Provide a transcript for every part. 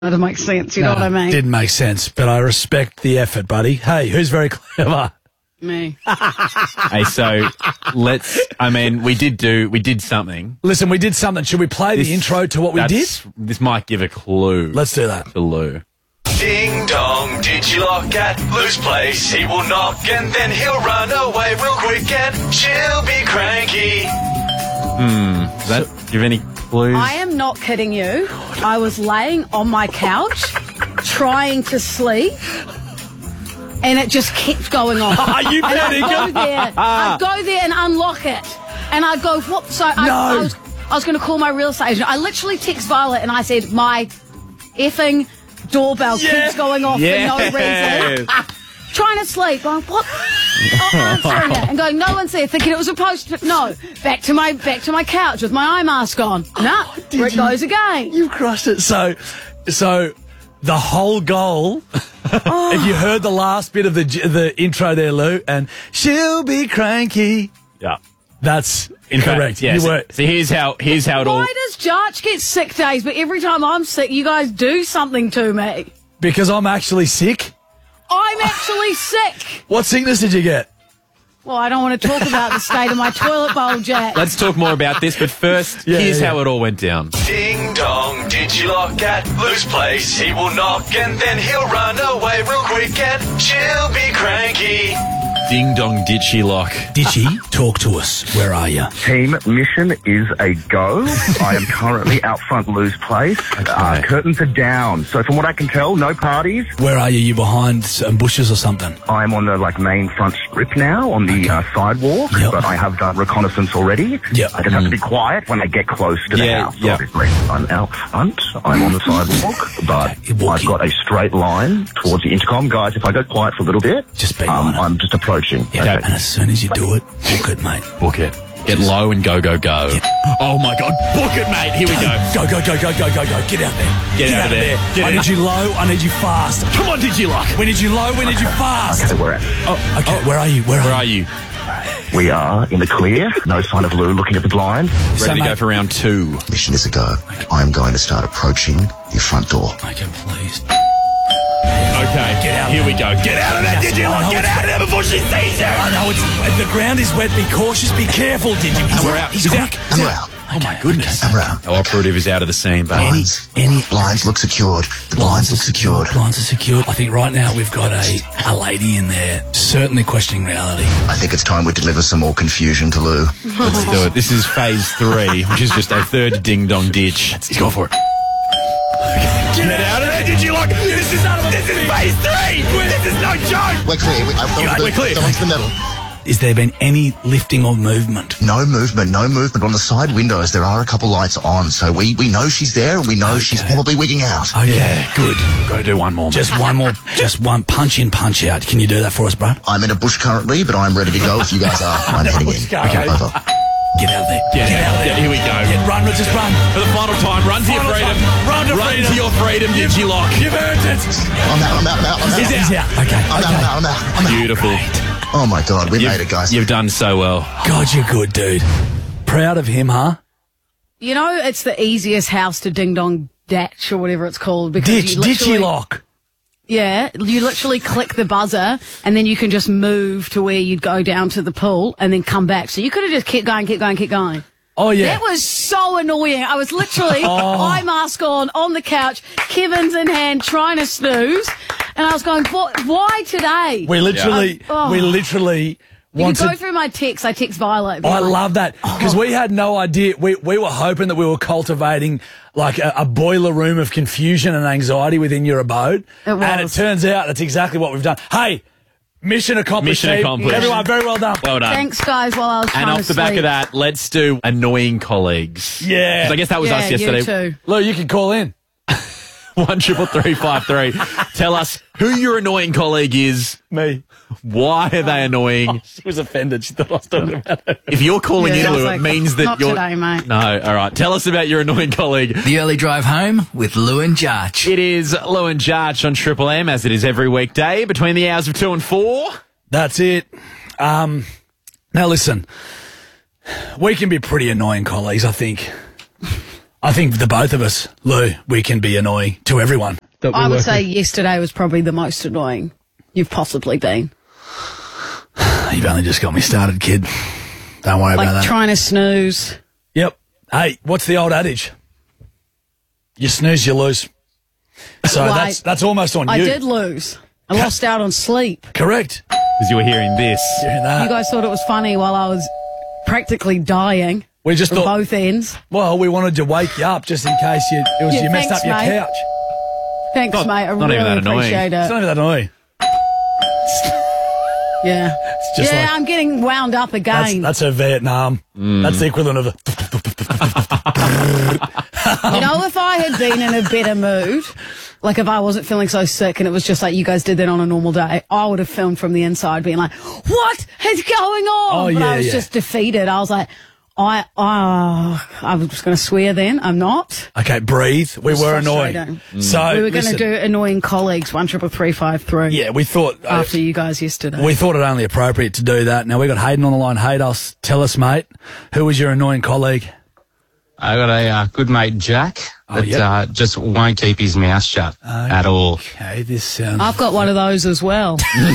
That doesn't make sense, you know what I mean? Didn't make sense, but I respect the effort, buddy. Hey, who's very clever? Me. Hey, so we did something. Listen, we did something. Should we play the intro to what we did? This might give a clue. Let's do that. To Lou. Ding dong, did you lock at Lou's place? He will knock and then he'll run away real quick and she'll be cranky. Does that give any clues? I am not kidding you. I was laying on my couch trying to sleep and it just kept going on. Are you kidding? I'd go there and unlock it. And I'd go, what? So I was going to call my real estate agent. I literally text Violet and I said, my effing doorbell keeps going off for no reason. Trying to sleep, going, what? Not answering it, and going, no one's there, thinking it was a post. No, back to my couch with my eye mask on. There it goes again. You crushed it. So the whole goal. If you heard the last bit of the intro there, Lou, and she'll be cranky. Yeah, that's incorrect. Yeah, so here's how it all. Why does Jarch get sick days, but every time I'm sick, you guys do something to me? Because I'm actually sick. I'm actually sick. What sickness did you get? Well, I don't want to talk about the state of my toilet bowl, Jack. Let's talk more about this, but first, here's how it all went down. Ding dong, did you lock at Lou's place? He will knock and then he'll run away real quick and she'll be cranky. Ding dong, did she lock? Did she? Talk to us. Where are you? Team mission is a go. I am currently out front Lou's place. Curtains are down. So from what I can tell, no parties. Where are you? You behind some bushes or something? I'm on the main front strip now on the sidewalk, but I have done reconnaissance already. Yep. I just have to be quiet when I get close to the house. Yeah. Obviously, I'm out front. I'm on the sidewalk, but I've got a straight line towards the intercom. Guys, if I go quiet for a little bit, just be on it. I'm just approaching. Yeah, okay. And as soon as you do it, book it, mate. Book it. Get low and go. Yeah. Oh, my God. Book it, mate. Here we go. Go. Get out there. Get out of there. I need you low. I need you fast. Come on, Digilock. We need you low. We need you fast. Okay, we're at. Okay, where are you? Where are you? We are in the clear. No sign of Lou looking at the blind. Ready to go for round 2. Mission is a go. I am going to start approaching your front door. Okay, please. Okay, get out. Here we go. Get out of there, Digilock. Get out of there before she sees you. I know the ground is wet. Be cautious. Be careful, Digi. We're out. He's quick. And we're out. Oh, my goodness. And we're out. Our operative is out of the scene, but Any blinds look secured. The blinds look secured. Blinds are secured. I think right now we've got a lady in there certainly questioning reality. I think it's time we deliver some more confusion to Lou. Let's do it. This is phase 3, which is just a third ding-dong ditch. Let's go for it. Get out of there, Digilock! This is phase 3! This is no joke! We're clear. We're clear. Someone's the middle. Has there been any lifting or movement? No movement on the side windows. There are a couple lights on, so we know she's there and we know she's probably wigging out. Oh, yeah, good. Got to do one more. Just one more. Just one punch in, punch out. Can you do that for us, bro? I'm in a bush currently, but I'm ready to go if you guys are. I'm heading in. Okay. Over. Get out of there. Get out of there. Here we go. Run, just run. For the final time, run to your freedom. Run to your freedom, Digilock. You've earned it. I'm out. He's out. Okay. I'm out. Beautiful. Oh, my God. We made it, guys. You've done so well. God, you're good, dude. Proud of him, huh? You know, it's the easiest house to ding-dong datch or whatever it's called. Because Digilock. Yeah, you literally click the buzzer and then you can just move to where you'd go down to the pool and then come back. So you could have just kept going. Oh, yeah. That was so annoying. I was literally eye mask on the couch, Kevin's in hand, trying to snooze. And I was going, why today? We literally You can go through my text. I text Violet. I love that because we had no idea. We were hoping that we were cultivating like a boiler room of confusion and anxiety within your abode. And it turns out that's exactly what we've done. Hey, mission accomplished. Mission accomplished. Everyone, very well done. Well done. Thanks, guys, while I was trying to And off the back of that, let's do annoying colleagues. Yeah. 'Cause I guess that was us yesterday. You too. Lou, you can call in. 1-333-553. Tell us who your annoying colleague is. Me. Why are they annoying? She was offended. She thought I was talking about her. If you're calling in, I was Lou, like, it means that not you're... today, mate. No, all right. Tell us about your annoying colleague. The early drive home with Lou and Jarch. It is Lou and Jarch on Triple M, as it is every weekday, between the hours of 2 and 4. That's it. Now, listen. We can be pretty annoying colleagues, I think. I think the both of us, Lou, we can be annoying to everyone. I would say yesterday was probably the most annoying you've possibly been. You've only just got me started, kid. Don't worry about that. Like trying to snooze. Yep. Hey, what's the old adage? You snooze, you lose. So that's almost on you. I did lose. I lost out on sleep. Correct. Because you were hearing this. Hearing that. You guys thought it was funny while I was practically dying. We just from thought both ends. Well, we wanted to wake you up just in case you messed up your couch. Thanks, mate. I really appreciate it. It's not even that annoying. Yeah. It's just like, I'm getting wound up again. That's her Vietnam. That's the equivalent of a... If I had been in a better mood, like if I wasn't feeling so sick and it was just like you guys did that on a normal day, I would have filmed from the inside being like, what is going on? But I was just defeated. I was like, I was just going to swear then. I'm not. Okay, breathe. We were annoying. So we were going to do annoying colleagues, 13353. Yeah, we thought after you guys yesterday. We thought it only appropriate to do that. Now we got Hayden on the line. Hayden, tell us, mate, who was your annoying colleague? I got a good mate, Jack, that just won't keep his mouth shut at all. Okay, this sounds... I've got one of those as well.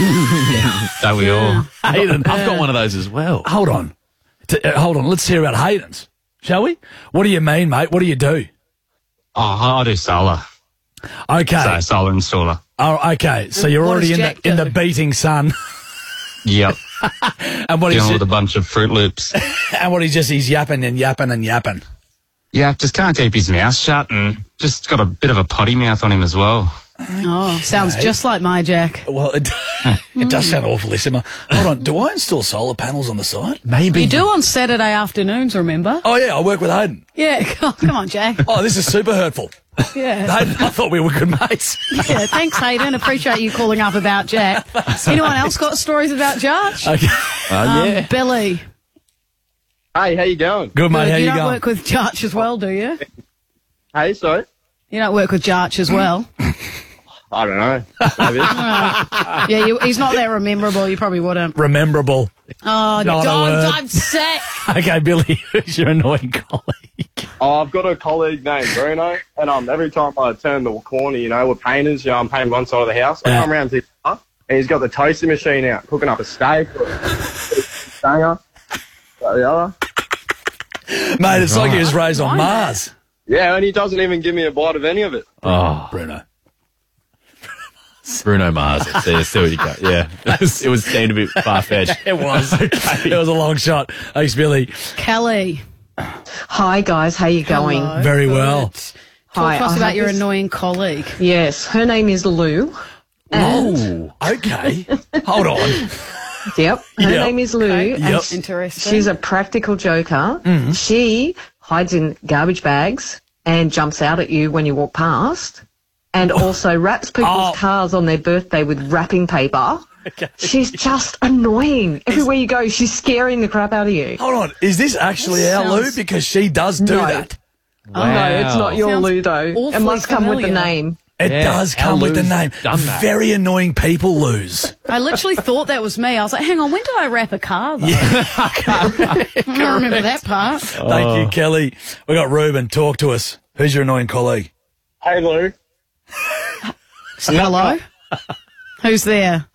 Don't we all? Hayden, I've got one of those as well. Hold on. Let's hear about Hayden's, shall we? What do you mean, mate? What do you do? Oh, I do solar. Okay. So solar installer. Oh, okay. So you're already in the beating sun. Yep. And what dealing with a bunch of Fruit Loops. And what he's yapping and yapping and yapping. Yeah, just can't keep his mouth shut and just got a bit of a potty mouth on him as well. Oh, sounds just like my Jack. Well, it does sound awfully similar. Hold on, do I install solar panels on the side? Maybe. You do on Saturday afternoons, remember? Oh, yeah, I work with Hayden. Yeah, come on, Jack. Oh, this is super hurtful. Yeah. Hayden, I thought we were good mates. Yeah, thanks, Hayden. Appreciate you calling up about Jack. Anyone else got stories about Josh? Okay. Yeah. Billy. Hey, how you going? Good, mate. How you don't going? work with Jarch as well, do you? Hey, sorry? You don't work with Jarch as well? I don't know. Maybe. Yeah, he's not that rememberable. You probably wouldn't. Rememberable. Oh, Not I'm sick. Okay, Billy, who's your annoying colleague? Oh, I've got a colleague named Bruno, and every time I turn the corner, we're painters, I'm painting one side of the house. I come around to his car, and he's got the toaster machine out, cooking up a steak or a stanger, the other. Mate, it's like he was raised on Mars. Yeah, and he doesn't even give me a bite of any of it. Oh, Bruno Mars. See where you go. Yeah, it was seemed a bit far-fetched. It was. Okay. It was a long shot. Thanks, Billy. Kelly. Hi, guys. How you going? Hello. Very well. Talk to us about your annoying colleague. Yes, her name is Lou. Oh, okay. Hold on. Yep, her name is Lou. Okay. And Interesting. she's a practical joker. Mm-hmm. She hides in garbage bags and jumps out at you when you walk past, and also wraps people's cars on their birthday with wrapping paper. Okay. She's just annoying. Everywhere you go, she's scaring the crap out of you. Hold on. Is this actually our Lou? Because she does do that. Oh, no, it's not your Lou, though. It must come with the name. It does come with the name. Done that. Very annoying people lose. I literally thought that was me. I was like, hang on, when did I wrap a car, though? I don't remember that part. Thank you, Kelly. We got Ruben. Talk to us. Who's your annoying colleague? Hey, Lou. Hello? Who's there?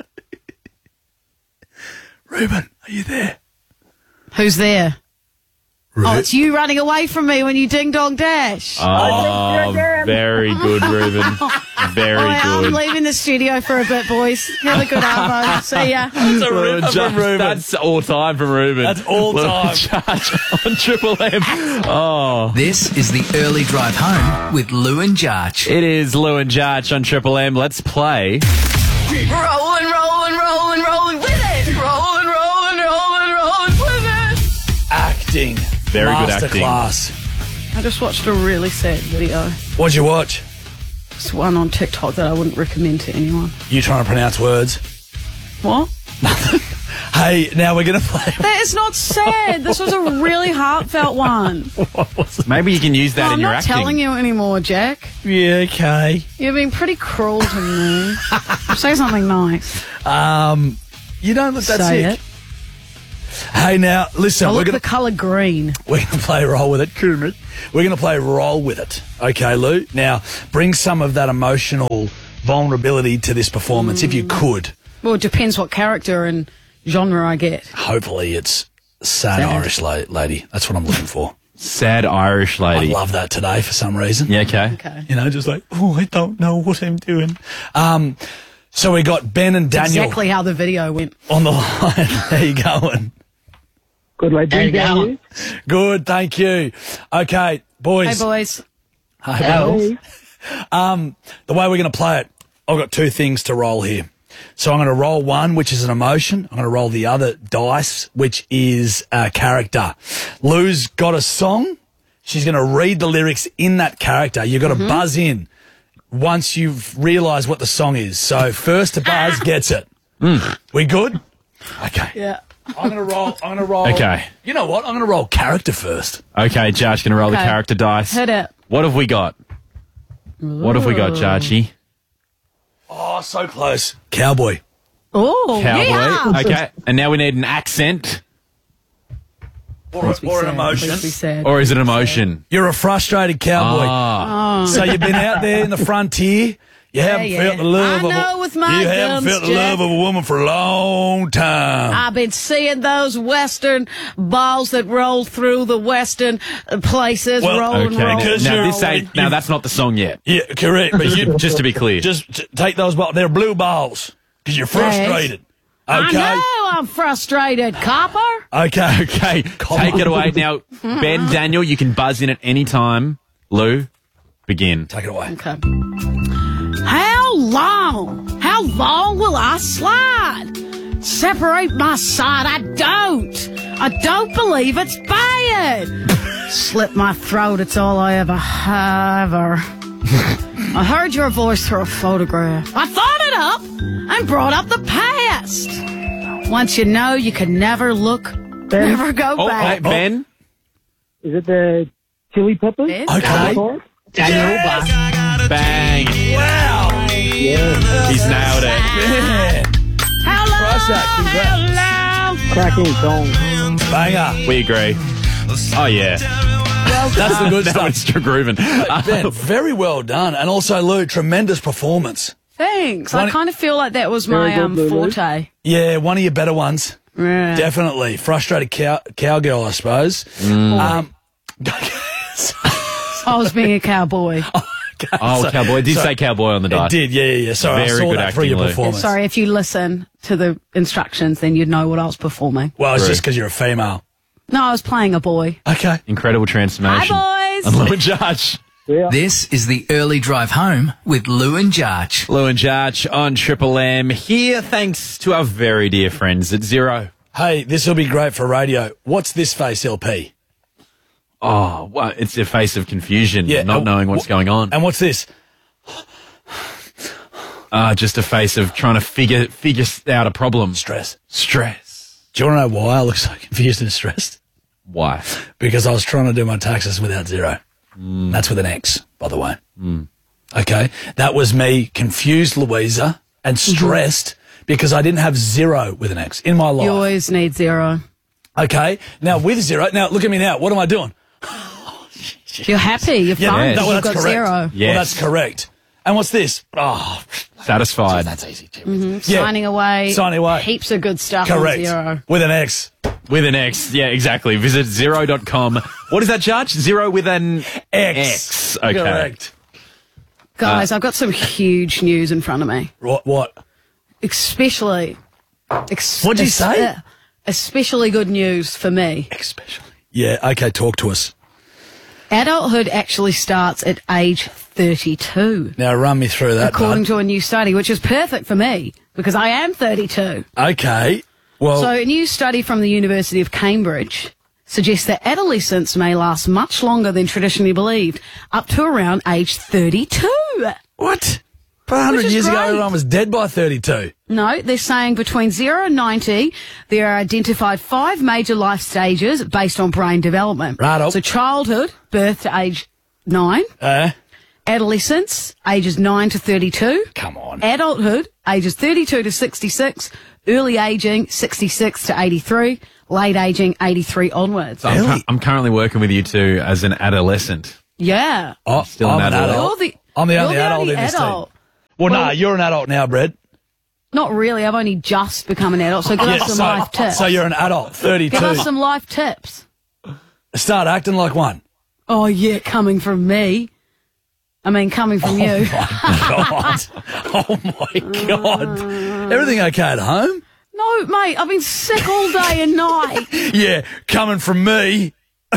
Ruben, are you there? Who's there? Ruben. Oh, it's you running away from me when you ding-dong dash. Oh, very good, Ruben. Very I'm good. leaving the studio for a bit, boys. Have a good arvo. See ya. That's a Ruben. That's all time from Ruben. That's all time. Jarch on Triple M. Oh. This is the early drive home with Lou and Jarch. It is Lou and Jarch on Triple M. Let's play. Rolling with it. Rolling with it. Acting. Very good acting. Masterclass. I just watched a really sad video. What'd you watch? It's one on TikTok that I wouldn't recommend to anyone. You trying to pronounce words? What? Hey, now we're going to play. That is not sad. This was a really heartfelt one. Maybe you can use that I'm in your not acting. telling you anymore, Jack. Yeah, okay. You're being pretty cruel to me. Say something nice. You don't look that Say sick. it. Hey, now, listen. I We're look going the colour green. to play roll with it. We're going to play roll with it. Okay, Lou? Now, bring some of that emotional vulnerability to this performance, if you could. Well, it depends what character and genre I get. Hopefully it's sad Irish lady. That's what I'm looking for. Sad Irish lady. I love that today for some reason. Yeah, okay. You know, just like, oh, I don't know what I'm doing. So we got Ben and Daniel Exactly how the video went. on the line. How you going? Good, lady. There you go. Good, thank you. Okay, boys. Hey, boys. Hey. The way we're going to play it, I've got two things to roll here. So I'm going to roll one, which is an emotion. I'm going to roll the other dice, which is a character. Lou's got a song. She's going to read the lyrics in that character. You've got to buzz in once you've realised what the song is. So first to buzz gets it. We good? Okay. Yeah. I'm going to roll. Okay. You know what? I'm going to roll character first. Okay, Judge, going to roll the Okay. character dice. Hit it. What have we got? What have we got, Judgy? Oh, so close. Cowboy. Oh, Cowboy. yeah. Okay, and now we need an accent. Or an emotion. Please be sad. Or is it emotion? You're a frustrated cowboy. Ah. So you've been out there in the frontier. You haven't yeah. felt the love I of know with my you haven't gums, felt the love Jack. of a woman for a long time. I've been seeing those western balls that roll through the western places, Well, rolling, Okay, rolling, Because now you're- this ain't. Now that's not the song yet. Yeah, correct. But you Just to be clear. just take those balls. They're blue balls because you're frustrated. Okay. I know I'm frustrated, copper. Okay. Okay, take it away now. Ben, Daniel, you can buzz in at any time. Lou, begin. Take it away. Okay. How long? How long will I slide? Separate my side. I don't believe it's bad. Slit my throat. It's all I ever have. I heard your voice through a photograph. I thought it up and brought up the past. Once you know, you can never look, never go Oh, back. Ben. Is it the Chili Peppers? Ben? Okay. Bang. Wow. He's nailed it. Yeah. How long? Crush that. Congrats. Cracking song. Banger. We agree. Oh, yeah. That's the good That stuff. was grooving. Ben, very well done. And also, Lou, tremendous performance. Thanks. I kind of feel like that was my Very good, Lulu. forte. Yeah, one of your better ones. Yeah. Definitely. Frustrated cowgirl, I suppose. I was being a cowboy. Oh, cowboy. Did say cowboy on the It dice. did, yeah. Sorry, Very I saw good that through acting, your Lou. performance. Sorry, if you listen to the instructions, then you'd know what I was performing. Well, it's True. just because you're a female. No, I was playing a boy. Okay. Incredible transformation. Hi, boys. And Lou and Judge. This is the early drive home with Lou and Jarch. Lou and Judge on Triple M. Here, thanks to our very dear friends at Zero. Hey, this will be great for radio. What's this face LP? Oh, well, it's a face of confusion, Yeah, not knowing what's going on. And what's this? Just a face of trying to figure out a problem. Stress. Stress. Do you want to know why I look so confused and stressed? Why? Because I was trying to do my taxes without zero. That's with an X, by the way. Okay. That was me, confused Louisa, and stressed because I didn't have zero with an X in my life. You always need zero. Okay. Now with zero, now look at me now. What am I doing? You're happy. You're Yeah, fine. no, well, You've that's got correct. zero. Yes. Well, that's correct. And what's this? Oh, Satisfied. that's easy. Mm-hmm. Signing away. Signing away. Heaps of good stuff on Correct. zero. With an X. With an X. Yeah, exactly. Visit zero.com. What is that, Judge? Zero with an X. Okay. Correct. Guys, I've got some huge news in front of me. What? Especially. What'd you say? Especially good news for me. Especially. Yeah, okay, talk to us. Adulthood actually starts at age 32. Now run me through that. According bud. to a new study, which is perfect for me because I am 32. Okay. Well, So a new study from the University of Cambridge suggests that adolescence may last much longer than traditionally believed, up to around age 32. what? 100 Which is years ago, great. everyone was dead by 32. No, they're saying between 0 and 90, there are identified 5 major life stages based on brain development. Righto. So childhood, birth to age 9. Adolescence, ages 9 to 32. Come on. Adulthood, ages 32 to 66. Early aging, 66 to 83. late aging 83 onwards. So I'm currently working with you two as an adolescent. Yeah. Oh, Still I'm an an adult. adult. I'm the only adult in this team. adult. Well, nah, you're an adult now, Brett. Not really. I've only just become an adult. So give us some life tips. So you're an adult, 32. Give us some life tips. Start acting like one. Oh, yeah, coming from me. I mean, coming from you. Oh, my God. Everything okay at home? No, mate, I've been sick all day and night. Yeah, coming from me.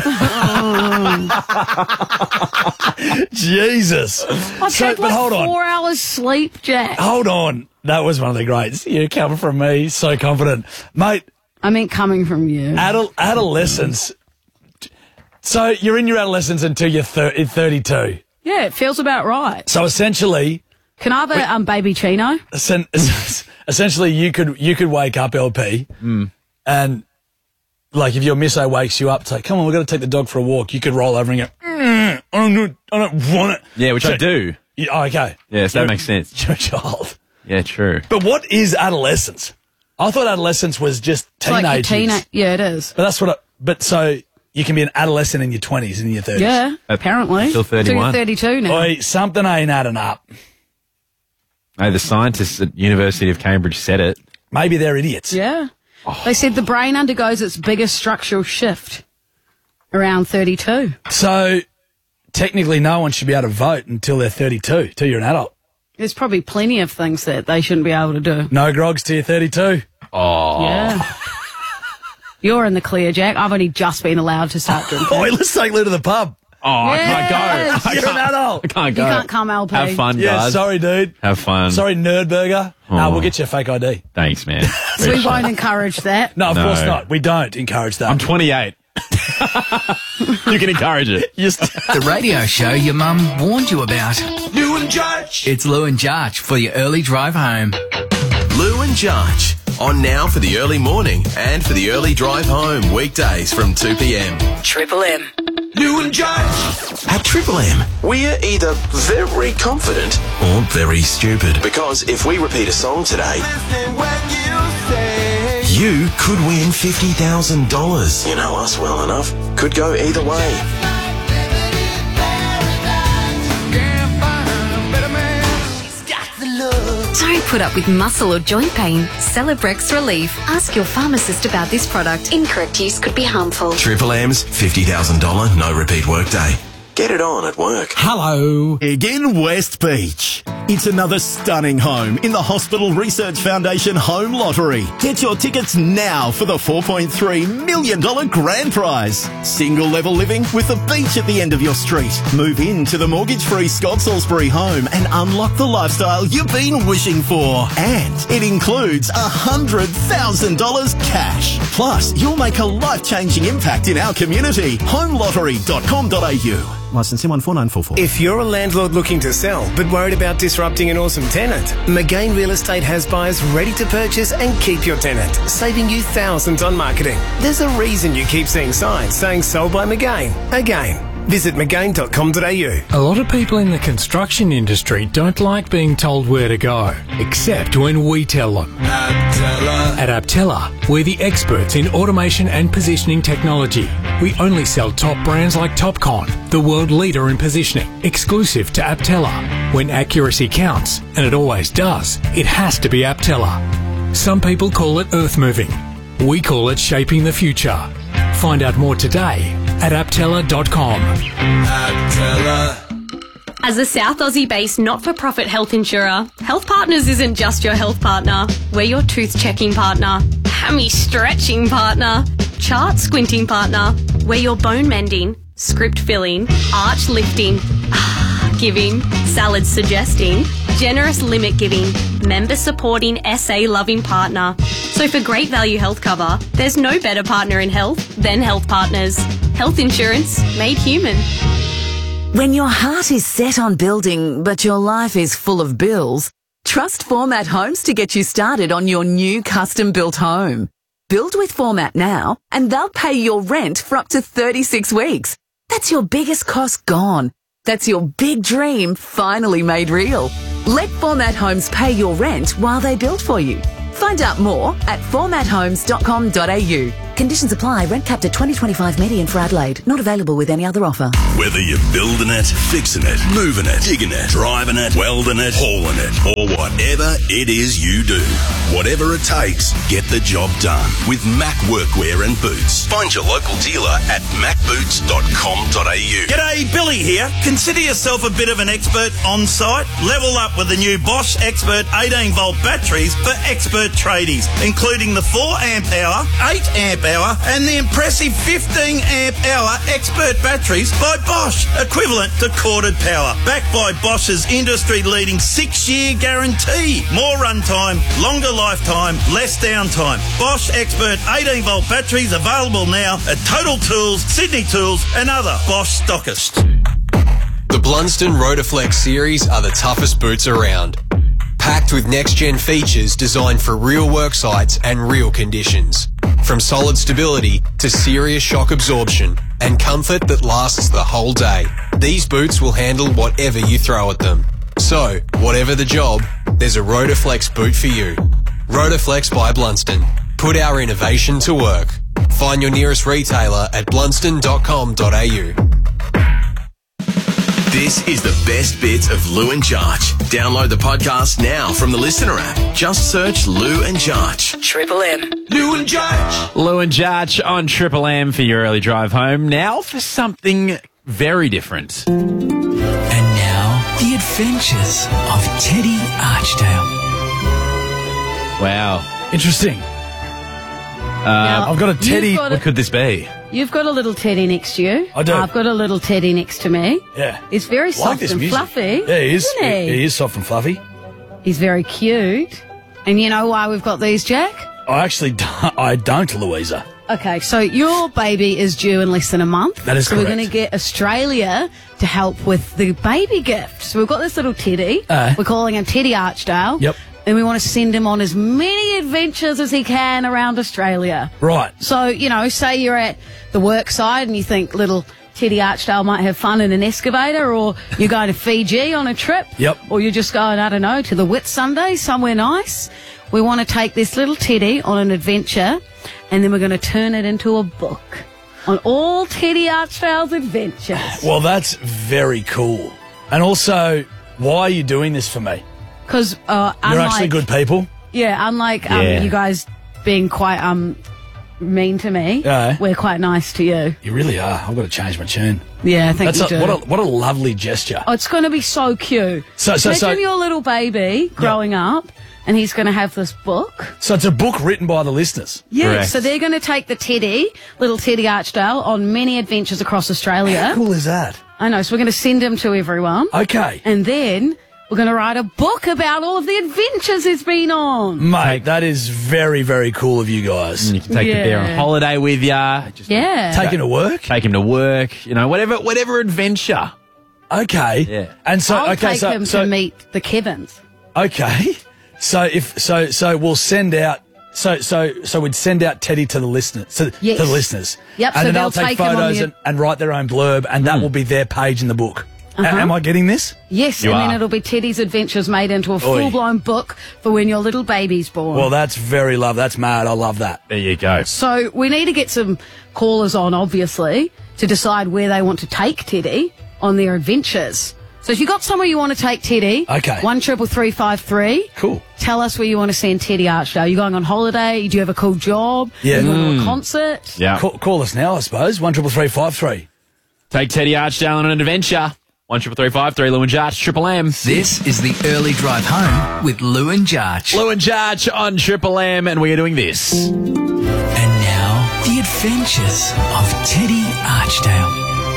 Jesus. I've had like 4 hours sleep, Jack. Hold on. That was one of the greats. Yeah, coming from me. So confident. Mate. I mean, coming from you. Adolescence. So you're in your adolescence until you're 32. Yeah, it feels about right. So essentially... Can I have a baby chino? Essentially, you could wake up, LP, and... Like, if your misso wakes you up, it's like, come on, we've got to take the dog for a walk. You could roll over and go, I don't want it. Yeah, which I do. Okay. Yes, that makes sense. You're a child. Yeah, true. But what is adolescence? I thought adolescence was just teenage years. Yeah, it is. But that's what so you can be an adolescent in your 20s and in your 30s. Yeah, apparently. Still 31. So you're 32 now. Oi, something ain't adding up. Hey, the scientists at University of Cambridge said it. Maybe they're idiots. Yeah. They said the brain undergoes its biggest structural shift around 32. So, technically, no one should be able to vote until they're 32, till you're an adult. There's probably plenty of things that they shouldn't be able to do. No grogs till you're 32. Oh. Yeah. You're in the clear, Jack. I've only just been allowed to start drinking. Oi, let's take Lou to the pub. Oh, Yes. I can't go. You're an adult. I can't go. You can't come, LP. Have fun, Yeah, guys. sorry, dude. Have fun. Sorry, Nerdburger. No, we'll get you a fake ID. Thanks, man. We won't encourage that. No, of No. course not. We don't encourage that. I'm 28. You can encourage it. The radio show your mum warned you about. Lou and Judge. It's Lou and Jarch for your early drive home. Lou and Jarch. On now for the early morning and for the early drive home. Weekdays from 2 p.m. Triple M. Lou and Judge. At Triple M, we're either very confident or very stupid. Because if we repeat a song today, you could win $50,000. You know us well enough. Could go either way. Don't put up with muscle or joint pain. Celebrex Relief. Ask your pharmacist about this product. Incorrect use could be harmful. Triple M's $50,000 no repeat workday. Get it on at work. Hello. Again, West Beach. It's another stunning home in the Hospital Research Foundation Home Lottery. Get your tickets now for the $4.3 million grand prize. Single level living with the beach at the end of your street. Move into the mortgage-free Scott Salisbury home and unlock the lifestyle you've been wishing for. And it includes $100,000 cash. Plus, you'll make a life-changing impact in our community. HomeLottery.com.au. Licensing 149444. If you're a landlord looking to sell but worried about disrupting an awesome tenant, McGain Real Estate has buyers ready to purchase and keep your tenant, saving you thousands on marketing. There's a reason you keep seeing signs saying sold by McGain. Again. Visit McGain.com.au. A lot of people in the construction industry don't like being told where to go, except when we tell them. At Aptella, we're the experts in automation and positioning technology. We only sell top brands like Topcon, the world leader in positioning, exclusive to Aptella. When accuracy counts, and it always does, it has to be Aptella. Some people call it earth moving. We call it shaping the future. Find out more today at aptella.com. As a South Aussie-based not-for-profit health insurer, Health Partners isn't just your health partner. We're your tooth-checking partner, hammy-stretching partner, chart-squinting partner. We're your bone-mending, script-filling, arch-lifting, giving, salad-suggesting, generous limit-giving, member-supporting, SA-loving partner. So for great value health cover, there's no better partner in health than Health Partners. Health insurance made human. When your heart is set on building, but your life is full of bills, trust Format Homes to get you started on your new custom-built home. Build with Format now, and they'll pay your rent for up to 36 weeks. That's your biggest cost gone. That's your big dream finally made real. Let Format Homes pay your rent while they build for you. Find out more at formathomes.com.au. Conditions apply. Rent capped at $20.25 median for Adelaide. Not available with any other offer. Whether you're building it, fixing it, moving it, digging it, driving it, welding it, hauling it, or whatever it is you do. Whatever it takes, get the job done with Mac Workwear and Boots. Find your local dealer at macboots.com.au. G'day, Billy here. Consider yourself a bit of an expert on site. Level up with the new Bosch Expert 18-volt batteries for expert tradies, including the 4 amp hour, 8 amp hour, and the impressive 15 amp hour expert batteries by Bosch, equivalent to corded power. Backed by Bosch's industry-leading 6-year guarantee. More runtime, longer lifetime, less downtime. Bosch Expert 18-volt batteries available now at Total Tools, Sydney Tools, and other Bosch stockists. The Blunston Rotaflex series are the toughest boots around. Packed with next-gen features designed for real work sites and real conditions. From solid stability to serious shock absorption and comfort that lasts the whole day. These boots will handle whatever you throw at them. So, whatever the job, there's a Rotaflex boot for you. Rotaflex by Blunston. Put our innovation to work. Find your nearest retailer at blunston.com.au. This is the best bits of Lou and Jarch. Download the podcast now from the Listener app. Just search Lou and Jarch. Triple M. Lou and Jarch. Lou and Jarch on Triple M for your early drive home. Now for something very different. And now, the adventures of Teddy Archdale. Wow. Interesting. I've got a Teddy. What could this be? You've got a little Teddy next to you. I do. I've got a little Teddy next to me. Yeah. He's very soft and fluffy. Yeah, he is. Isn't he? He is soft and fluffy. He's very cute. And you know why we've got these, Jack? I don't, Louisa. Okay, so your baby is due in less than a month. That is correct. So we're going to get Australia to help with the baby gift. So we've got this little Teddy. We're calling him Teddy Archdale. Yep. And we want to send him on as many adventures as he can around Australia. Right. So, you know, say you're at the work side and you think little Teddy Archdale might have fun in an excavator, or you're going to Fiji on a trip. Yep. Or you're just going, I don't know, to the Whitsunday, somewhere nice. We want to take this little Teddy on an adventure, and then we're going to turn it into a book on all Teddy Archdale's adventures. Well, that's very cool. And also, why are you doing this for me? Because you're actually good people. Yeah, unlike you guys being quite mean to me, we're quite nice to you. You really are. I've got to change my tune. Yeah, I think you do. What a lovely gesture. Oh, it's going to be so cute. So imagine your little baby growing up, and he's going to have this book. So it's a book written by the listeners. Yeah, Correct. So they're going to take the Teddy, little Teddy Archdale, on many adventures across Australia. How cool is that? I know. So we're going to send him to everyone. Okay. And then we're going to write a book about all of the adventures he's been on. Mate, that is very, very cool of you guys. And you can take the bear on holiday with you. Take him to work? Take him to work. You know, whatever adventure. Okay. Yeah. And so, I'll take him to meet the Kevins. Okay. So we'll send out. So we'd send out Teddy to the listeners. To the listeners. Yep. And so then they'll take take photos and write their own blurb, and that will be their page in the book. Am I getting this? Yes, You and are. then it'll be Teddy's adventures made into a full-blown book for when your little baby's born. Well, that's very That's mad. I love that. There you go. So we need to get some callers on, obviously, to decide where they want to take Teddy on their adventures. So if you've got somewhere you want to take Teddy, Okay. 133353. Cool. Tell us where you want to send Teddy Archdale. You going on holiday? Do you have a cool job? Yeah. You going to a concert? Yeah. Call us now, I suppose. 133353. Take Teddy Archdale on an adventure. 133353, Lou and Jarch, Triple M. This is the early drive home with Lou and Jarch. Lou and Jarch on Triple M, and we are doing this. And now, the adventures of Teddy Archdale.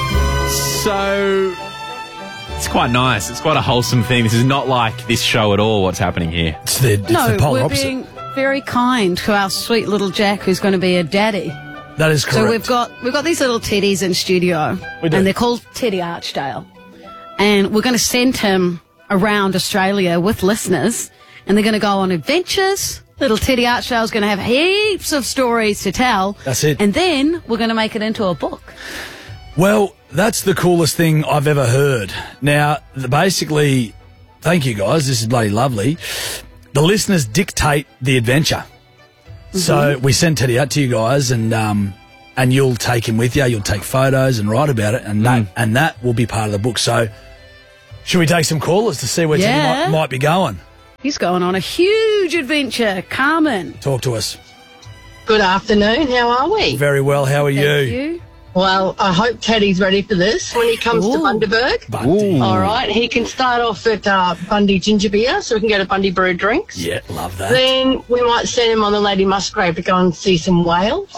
So, it's quite nice. It's quite a wholesome thing. This is not like this show at all, what's happening here. It's the polar we're opposite. being very kind to our sweet little Jack, who's going to be a daddy. That is correct. So we've got these little teddies in studio, We do. and they're called Teddy Archdale, and we're going to send him around Australia with listeners, and they're going to go on adventures. Little Teddy Archdale's going to have heaps of stories to tell. That's it. And then we're going to make it into a book. Well, that's the coolest thing I've ever heard. Now, basically, thank you guys. This is bloody lovely. The listeners dictate the adventure. So we send Teddy out to you guys, and you'll take him with you. You'll take photos and write about it, and that will be part of the book. So should we take some callers to see where Teddy might be going? He's going on a huge adventure. Carmen. Talk to us. Good afternoon. How are we? Very well. How are Thank you. Well, I hope Teddy's ready for this when he comes to Bundaberg. Bundy. All right, he can start off at Bundy Ginger Beer, so we can go to Bundy Brew Drinks. Yeah, love that. Then we might send him on the Lady Musgrave to go and see some whales.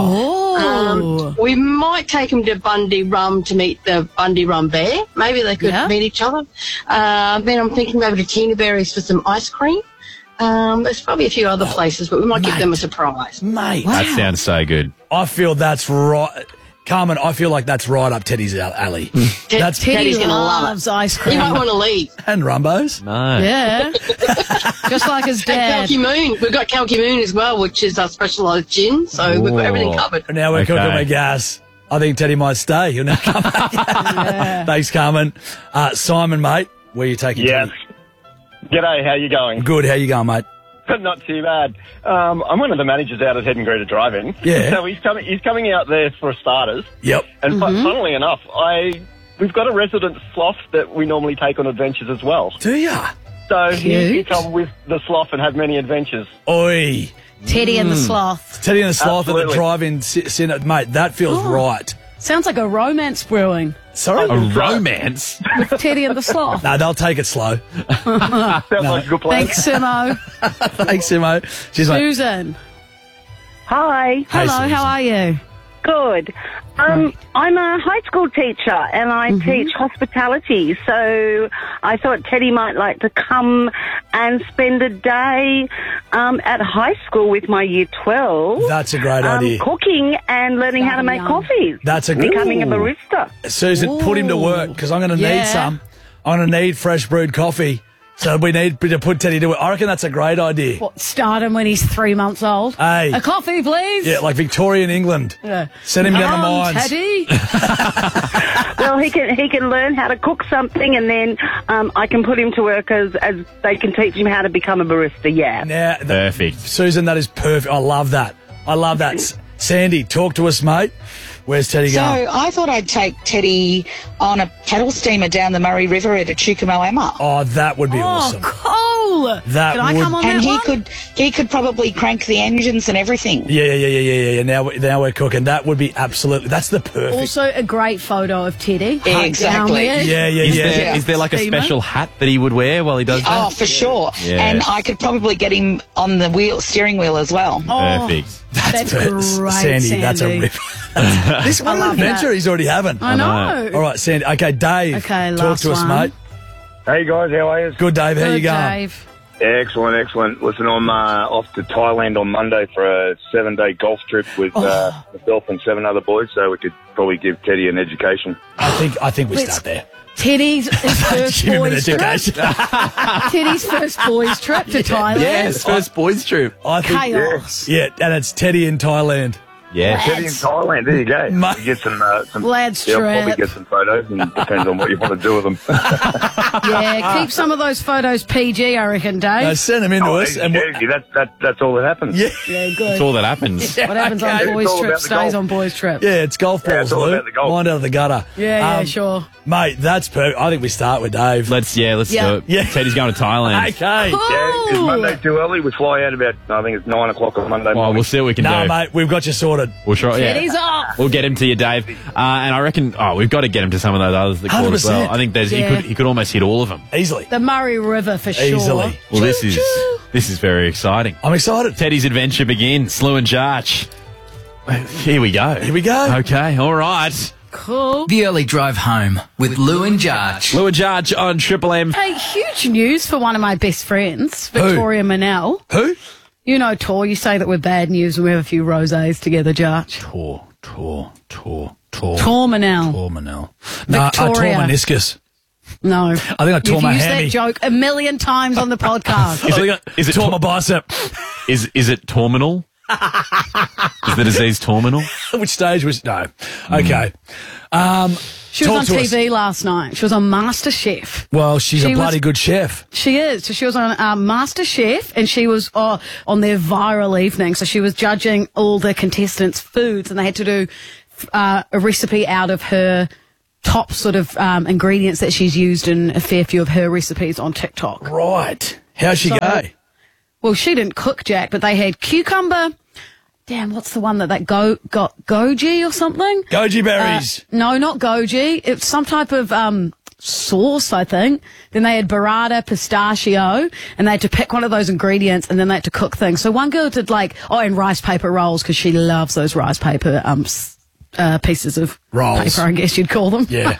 We might take him to Bundy Rum to meet the Bundy Rum Bear. Maybe they could meet each other. Then I'm thinking maybe to Tina Berries for some ice cream. There's probably a few other places, but we might give them a surprise. Mate. That sounds so good. I feel that's right. Carmen, I feel like that's right up Teddy's alley. Teddy's going to love it. Ice cream. He won't want to leave. And Rumbos. No. Yeah. Just like his dad. And Kalki Moon. We've got Kalki Moon as well, which is our specialised gin. So we've got everything covered. Now we're cooking with gas. I think Teddy might stay. He'll never come back. Thanks, Carmen. Simon, mate, where are you taking Teddy? G'day, how you going? Good, how you going, mate? Not too bad. I'm one of the managers out at Head and Greta Drive-In. Yeah. So he's coming out there for starters. Yep. And funnily enough, we've got a resident sloth that we normally take on adventures as well. Do ya? So he come with the sloth and have many adventures. Oi. Teddy and the sloth. Teddy and the sloth at the Absolutely. drive-in centre. Mate, that feels right. Sounds like a romance brewing. Sorry? A romance? With Teddy and the sloth. No, they'll take it slow. Sounds like a good plan. Thanks, Simo. Thanks, Simo. Cheers, mate. Susan. Hi. Hello, how are you? Good. I'm a high school teacher and I teach hospitality, so I thought Teddy might like to come and spend a day at high school with my year 12. That's a great idea. Cooking and learning how to make coffees. That's a good Becoming a barista. Susan, put him to work because I'm going to need some. I'm going to need fresh brewed coffee. So we need to put Teddy to it. I reckon that's a great idea. What, start him when he's 3 months old? Hey. A coffee, please? Yeah, like Victorian England. Yeah. Send him down the mines. Teddy. Well, he can learn how to cook something, and then I can put him to work as they can teach him how to become a barista. Yeah. Now, Perfect. Susan, that is perfect. I love that. Sandy, talk to us, mate. Where's Teddy So going? I thought I'd take Teddy on a paddle steamer down the Murray River at Echuca-Moama. Oh, that would be awesome. Cool. That Can I would- come on And that he could probably crank the engines and everything. Yeah. Now we're cooking. That would be absolutely. That's the perfect. Also, a great photo of Teddy. Exactly. Down there. Is there like a Steamer? special hat that he would wear while he does that? Oh, for sure. Yeah. And I could probably get him on the steering wheel as well. Perfect. That's great, Sandy. That's a rip. This one love adventure that. he's already having. I know. All right, Sandy. Okay, Dave. Okay, talk last to us, one. mate. Hey guys, how are you? Good, Dave. How you going? Dave. Excellent. Listen, I'm off to Thailand on Monday for a 7-day golf trip with myself and 7 other boys, so we could probably give Teddy an education. I think we Let's- start there. Teddy's his first Give him an boys trip. education. Teddy's first boys trip to Thailand. Yes, first boys trip. I think, Chaos. Yeah, and it's Teddy in Thailand. Yeah. Teddy in Thailand, there you go. You get some Lads yeah, I'll probably trip. get some photos, and it depends on what you want to do with them. Yeah, keep some of those photos PG, I reckon, Dave. No, send them into us. And Easy, that's all that happens. Yeah. Yeah, good. That's all that happens. What happens on It's boys' all trip about the stays golf. on boys' trip. Yeah, it's golf balls, it's all Lou. about the golf. Mind out of the gutter. Yeah, sure. Mate, that's perfect. I think we start with Dave. Let's Yeah. do it. Yeah. Teddy's going to Thailand. Okay. Yeah, is Monday too early? We fly out about, I think it's 9 o'clock on Monday Well, morning. we'll see what we can No, do. mate, we've got you sorted. We'll try. Teddy's off. We'll get him to you, Dave. And I reckon, we've got to get him to some of those others that called as well. 100%. I think Yeah. he could almost hit all of them. Easily. The Murray River for sure. Easily. Well, this is very exciting. I'm excited. Teddy's adventure begins. Lou and Jarch. Here we go. Here we go. Okay, all right. Cool. The early drive home with Lou and Jarch. Lou and Jarch on Triple M. Hey, huge news for one of my best friends, Victoria Manel. Who? You know Tor, you say that we're bad news and we have a few rosés together, Jarch. Tor. Tor Manel. Tor Manel. No, I tore Victoria. meniscus. No. I think I tore You've my used hammy. that joke a million times on the podcast. Is it tore my bicep. Is it terminal? Is Is the disease terminal? Which stage was... No. Okay. She was on TV last night. She was on MasterChef. Well, she's a bloody good chef. She is. So she was on MasterChef, and she was on their viral evening. So she was judging all the contestants' foods, and they had to do a recipe out of her top sort of ingredients that she's used in a fair few of her recipes on TikTok. Right. How'd she go? Well, she didn't cook, Jack, but they had cucumber. Damn, what's the one that got goji or something? Goji berries. No, not goji. It's some type of sauce, I think. Then they had burrata, pistachio, and they had to pick one of those ingredients, and then they had to cook things. So one girl did and rice paper rolls, because she loves those rice paper pieces of rolls. paper, I guess you'd call them. Yeah.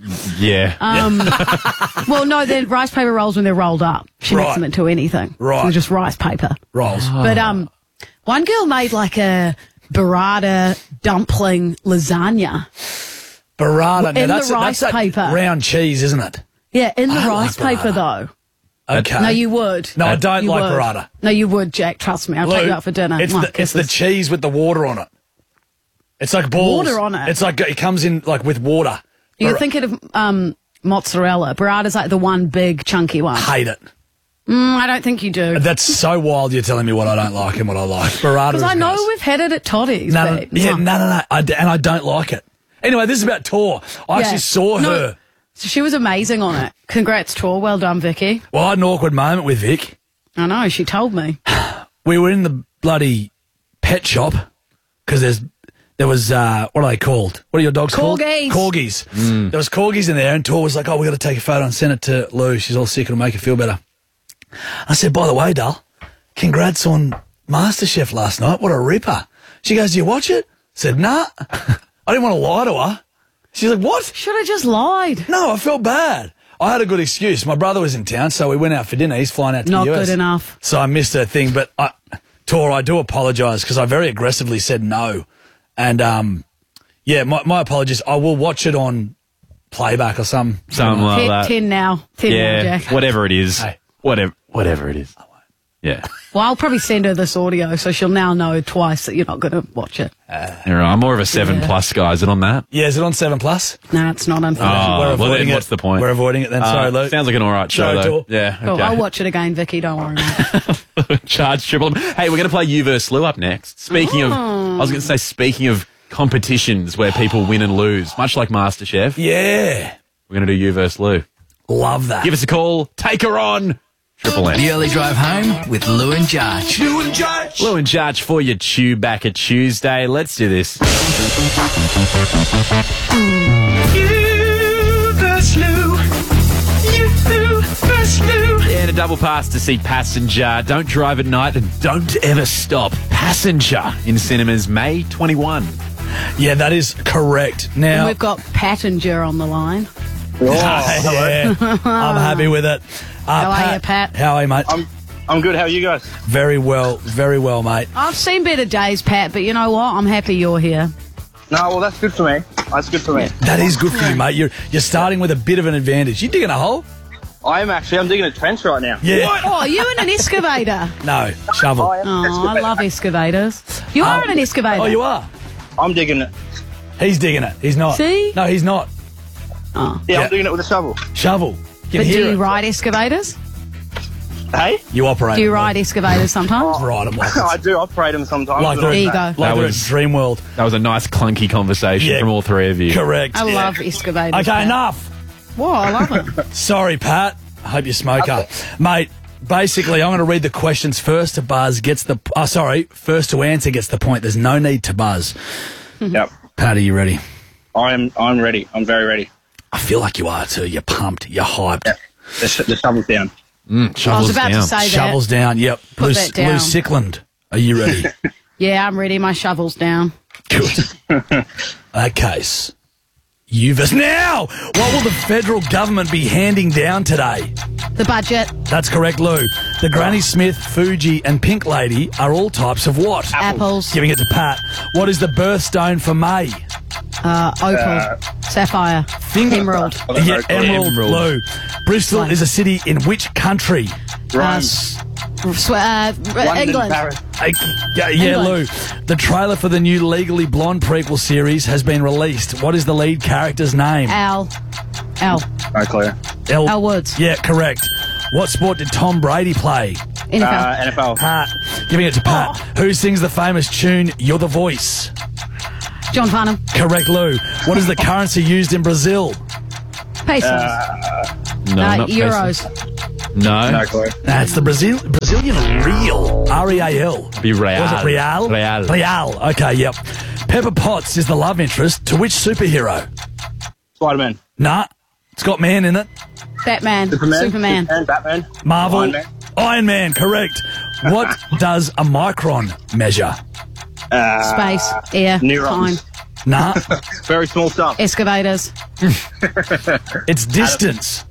Yeah. Well, no, they're rice paper rolls when they're rolled up. She makes them into anything. Right. So they're just rice paper. Rolls. But one girl made like a burrata dumpling lasagna. Burrata. In Now, the rice that's paper. Round cheese, isn't it? Yeah, in the I rice like paper, burrata. though. Okay. No, you would. No, I don't You like would. burrata. No, you would, Jack. Trust me. I'll take you out for dinner. It's Mwah, it's the kisses. cheese with the water on it. It's like balls. Water on it? It's like it comes in like with water. You're thinking of mozzarella. Burrata's like the one big chunky one. Hate it. I don't think you do. That's so wild. You're telling me what I don't like and what I like. Burrata. Because I know we've had it at Toddy's. No, babe. no. And I don't like it. Anyway, this is about Tor. I actually saw her. So she was amazing on it. Congrats, Tor. Well done, Vicky. Well, I had an awkward moment with Vic. I know. She told me. We were in the bloody pet shop because there was, what are they called? What are your dogs called? Corgis. There was corgis in there, and Tor was like, we got to take a photo and send it to Lou. She's all sick. It'll make her feel better. I said, by the way, Dal, congrats on MasterChef last night. What a ripper. She goes, do you watch it? I said, nah. I didn't want to lie to her. She's like, what? Should have just lied. No, I felt bad. I had a good excuse. My brother was in town, so we went out for dinner. He's flying out to Not the US. good enough. So I missed her thing. But, Tor, I do apologise because I very aggressively said no. And, my apologies. I will watch it on playback or something. Something like that. 10 now. 10 now, Jack. Whatever it is. Hey. Whatever it is. Yeah. Well, I'll probably send her this audio, so she'll now know twice that you're not going to watch it. You're right. I'm more of a 7+ guy. Is it on that? Yeah, is it on 7+? No, it's not, unfortunately. Oh, well, then what's the point? We're avoiding it then. Sorry, Luke. Sounds like an all right show, Sorry, though. Tor. Yeah, Cool. okay. I'll watch it again, Vicky. Don't worry, mate. Charge Triple M. Hey, we're going to play You vs. Lou up next. Speaking of competitions where people win and lose, much like MasterChef. Yeah. We're going to do You vs. Lou. Love that. Give us a call. Take her on. Triple M. The early drive home with Lou and Jarch. Lou and Jarch. Lou and Jarch for your Chew Back at Tuesday. Let's do this. You versus Lou. You versus Lou. Yeah, and a double pass to see Passenger. Don't drive at night and don't ever stop. Passenger in cinemas May 21. Yeah, that is correct. And Now, we've got Pattinger on the line. yeah, I'm happy with it. How are you, Pat? How are you, mate? I'm good. How are you guys? Very well, mate. I've seen better days, Pat, but you know what? I'm happy you're here. No, well, that's good for me. That's good for me. That is good for you, mate. You're starting with a bit of an advantage. You digging a hole? I'm digging a trench right now. Yeah. What? Oh, you in an excavator? No, shovel. Oh, I love excavators. You are in an excavator. Oh, you are? I'm digging it. He's digging it. He's not. See? No, he's not. Oh. Yeah, I'm digging it with a shovel. Shovel. Can But hear do you it. ride excavators? Hey? You operate. Do you them, ride excavators sometimes? Ride them like I do operate them sometimes. Like There you go. Like That they're was- in Dream World. That was a nice clunky conversation from all three of you. Correct. I love excavators. Okay, Pat. enough. Whoa, I love it. Sorry, Pat. I hope you smoke up. Mate, basically, I'm going to read the questions. First to buzz gets the... first to answer gets the point. There's no need to buzz. Yep. Pat, are you ready? I'm ready. I'm very ready. I feel like you are too. You're pumped. You're hyped. Yep. The shovel's down. Shovels I was about down. to say that. Shovels down. Yep. Put that down. Lou Sickland. Are you ready? Yeah, I'm ready. My shovel's down. Good. Okay. You versus now. What will the federal government be handing down today? The budget. That's correct, Lou. The Granny Smith, Fuji, and Pink Lady are all types of what? Apples. Giving it to Pat. What is the birthstone for May? Opal. Sapphire. Emerald. Yeah, Emerald, Emerald. Lou. Bristol is a city in which country? Rome. England. Yeah, Lou. The trailer for the new Legally Blonde prequel series has been released. What is the lead character's name? Al. No clue. Al Woods. Yeah, correct. What sport did Tom Brady play? NFL. NFL. Pat. Giving it to Pat. Who sings the famous tune You're the Voice? John Farnham. Correct, Lou. What is the currency used in Brazil? Pesos. No, not euros. pesos. No clue. That's the Brazilian real. R-E-A-L. Be real. Was it Real? Real. Okay, yep. Pepper Potts is the love interest to which superhero? Spider-Man. Nah. It's got man in it. Batman. Superman. Batman. Marvel. Iron Man, correct. What does a micron measure? Space. Air. Neurons. Time. Nah. Very small stuff. Excavators. It's distance.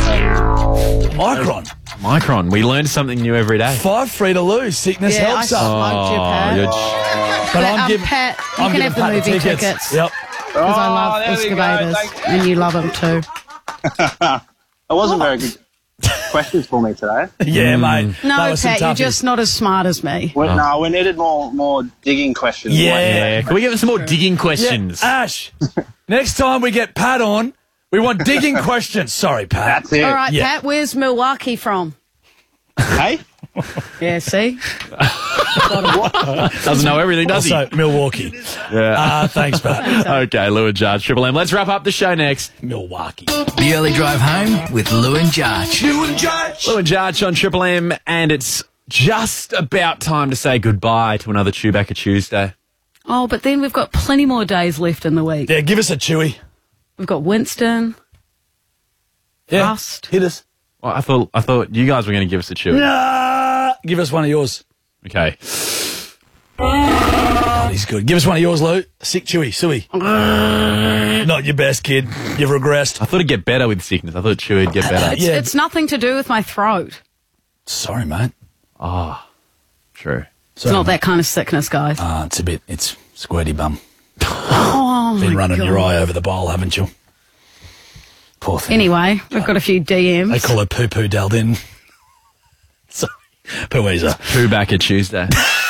Micron. We learn something new every day. 5-3 to lose. Sickness helps us. But I'm giving Pat, you I'm can giving have the Pat movie tickets. tickets. Yep. Because I love excavators. And you love them too. It wasn't very good questions for me today. Yeah, mate. No, Pat, you're just not as smart as me. No, we needed more digging questions. Yeah. Can we get some more digging questions? Yeah. Ash, next time we get Pat on, we want digging questions. Sorry, Pat. That's it. All right, Pat, where's Milwaukee from? Hey? Yeah, see? Doesn't know everything, does he? Also, Milwaukee. Yeah. Thanks, Pat. Okay, Lou and Jarch, Triple M. Let's wrap up the show next. Milwaukee. The Early Drive Home with Lou and Jarch. Lou and Jarch on Triple M, and it's just about time to say goodbye to another Chewbacca Tuesday. Oh, but then we've got plenty more days left in the week. Yeah, give us a chewy. We've got Winston. Yeah, Rust. hit us. Well, I thought you guys were going to give us a chewy. Nah, give us one of yours. Okay. Oh, he's good. Give us one of yours, Lou. Sick chewy, suey. Not your best, kid. You've regressed. I thought it'd get better with sickness. I thought chewy would get better. It's nothing to do with my throat. Sorry, mate. True. It's not that kind of sickness, guys. It's squirty bum. Oh, Been my running God. your eye over the bowl, haven't you? Poor thing. Anyway, we've got a few DMs. They call her poo-poo Daldin. Sorry. Pooeezer. Chewbacca Tuesday.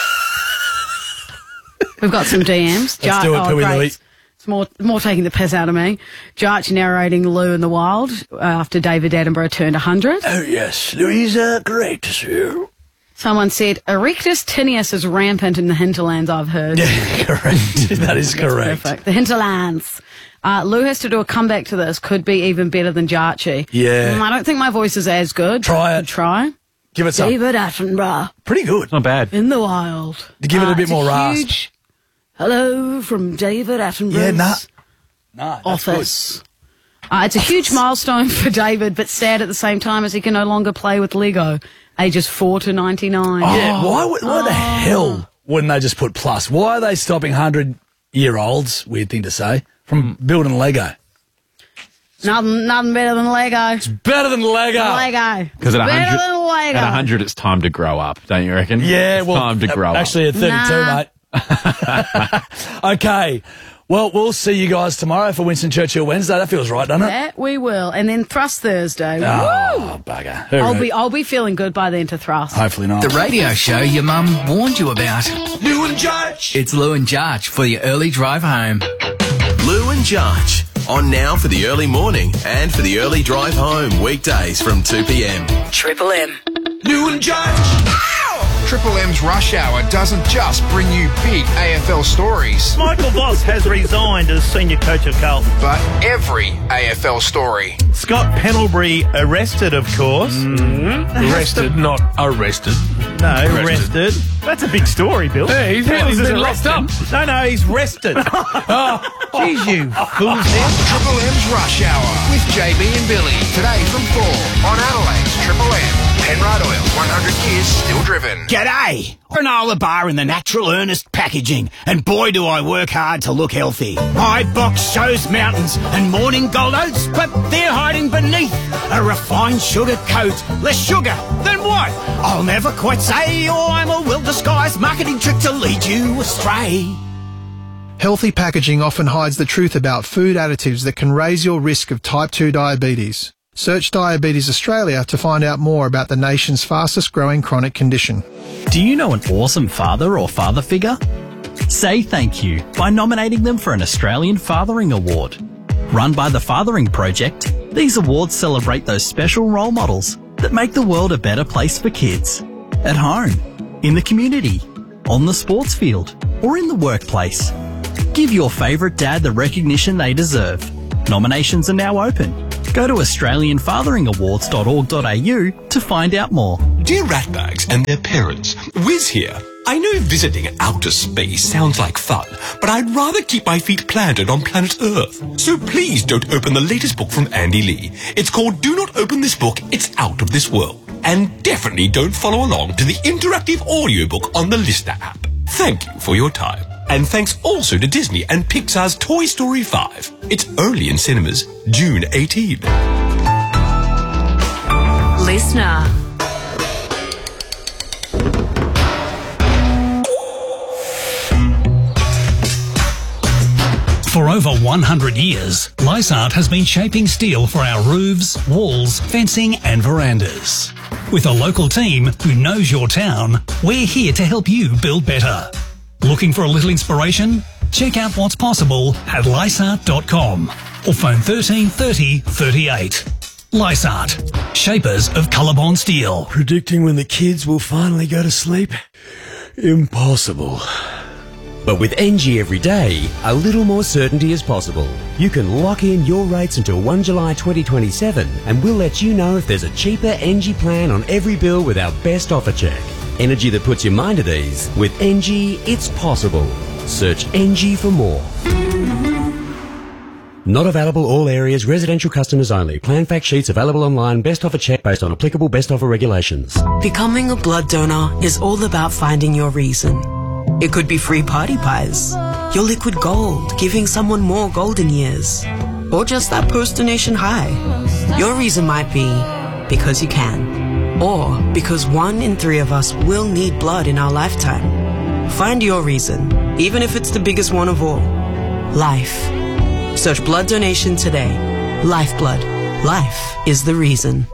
We've got some DMs. Let's do it, Pooey great. Louie. It's more taking the piss out of me. Jarch narrating Lou in the Wild after David Attenborough turned 100. Oh, yes. Louisa, great to see you. Someone said, Erectus tinnitus is rampant in the hinterlands, I've heard. Yeah, correct. That is correct. Perfect. The hinterlands. Lou has to do a comeback to this. Could be even better than Jarchy. Yeah. I don't think my voice is as good. Try it. Try. Give it some. David Attenborough. Pretty good. Not bad. In the Wild. To give it a bit it's more rasp. Huge hello from David Attenborough's office. It's a huge milestone for David, but sad at the same time as he can no longer play with Lego, ages 4 to 99. Yeah, why the hell wouldn't they just put plus? Why are they stopping 100-year-olds, weird thing to say, from building Lego? Nothing better than Lego. It's better than Lego. Lego. Because at better than Lego. 100, it's time to grow up, don't you reckon? Yeah, it's time to grow up. Actually, at 32, mate. Okay. Well, we'll see you guys tomorrow for Winston Churchill Wednesday. That feels right, doesn't it? That we will. And then Thrust Thursday. Oh, Woo! bugger. I'll be feeling good by then to Thrust. Hopefully not. The radio show your mum warned you about. Lou and Jarch. It's Lou and Jarch for your early drive home. Lou and Jarch. On now for the early morning and for the early drive home. Weekdays from 2 p.m. Triple M. Lou and Jarch. Triple M's Rush Hour doesn't just bring you big AFL stories. Michael Voss has resigned as senior coach of Carlton. But every AFL story. Scott Pendlebury arrested, of course. Arrested, not arrested. No, arrested. That's a big story, Bill. Yeah, he's been locked up. No, he's rested. Jeez, you fools. Triple M's Rush Hour with JB and Billy. Today from 4 on Adelaide's Triple M. Penrod Oil, 100 years still driven. G'day! Granola bar in the natural earnest packaging, and boy do I work hard to look healthy. My box shows mountains and morning gold oats, but they're hiding beneath a refined sugar coat. Less sugar, then what? I'll never quite say, or I'm a well-disguised marketing trick to lead you astray. Healthy packaging often hides the truth about food additives that can raise your risk of type 2 diabetes. Search Diabetes Australia to find out more about the nation's fastest growing chronic condition. Do you know an awesome father or father figure? Say thank you by nominating them for an Australian Fathering Award. Run by the Fathering Project, these awards celebrate those special role models that make the world a better place for kids. At home, in the community, on the sports field, or in the workplace. Give your favourite dad the recognition they deserve. Nominations are now open. Go to australianfatheringawards.org.au to find out more. Dear ratbags and their parents, Wiz here. I know visiting outer space sounds like fun, but I'd rather keep my feet planted on planet Earth. So please don't open the latest book from Andy Lee. It's called Do Not Open This Book, It's Out of This World. And definitely don't follow along to the interactive audiobook on the Listener app. Thank you for your time. And thanks also to Disney and Pixar's Toy Story 5. It's only in cinemas June 18. Listener. For over 100 years, Lysart has been shaping steel for our roofs, walls, fencing and verandas. With a local team who knows your town, we're here to help you build better. Looking for a little inspiration? Check out what's possible at lysart.com or phone 13 30 38. Lysart, shapers of Colorbond steel. Predicting when the kids will finally go to sleep? Impossible. But with NG every day, a little more certainty is possible. You can lock in your rates until 1 July 2027 and we'll let you know if there's a cheaper NG plan on every bill with our best offer check. Energy that puts your mind at ease. With NG, it's possible. Search NG for more. Not available all areas, residential customers only. Plan fact sheets available online, best offer check based on applicable best offer regulations. Becoming a blood donor is all about finding your reason. It could be free party pies, your liquid gold, giving someone more golden years, or just that post-donation high. Your reason might be because you can, or because 1 in 3 of us will need blood in our lifetime. Find your reason, even if it's the biggest one of all. Life. Search blood donation today. Lifeblood. Life is the reason.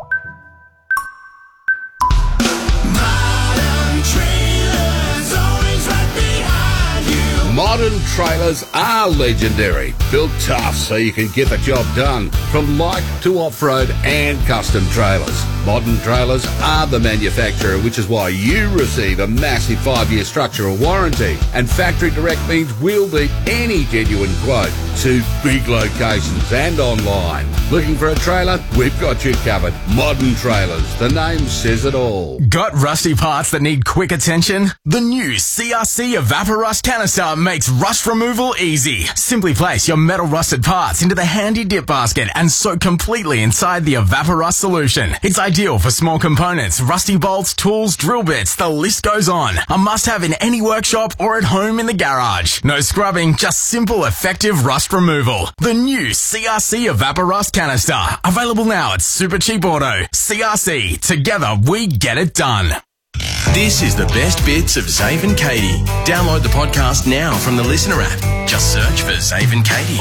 Modern trailers are legendary, built tough so you can get the job done, from light to off-road and custom trailers. Modern trailers are the manufacturer, which is why you receive a massive 5-year structural warranty. And factory direct means we'll beat any genuine quote to big locations and online. Looking for a trailer? We've got you covered. Modern Trailers, the name says it all. Got rusty parts that need quick attention? The new CRC Evaporust canister makes rust removal easy. Simply place your metal rusted parts into the handy dip basket and soak completely inside the Evaporust solution. It's ideal for small components, rusty bolts, tools, drill bits, the list goes on. A must-have in any workshop or at home in the garage. No scrubbing, just simple, effective rust removal. The new CRC Evaporust canister. Available now at Super Cheap Auto. CRC. Together we get it done. This is the best bits of Zave and Katie. Download the podcast now from the Listener app. Just search for Zave and Katie.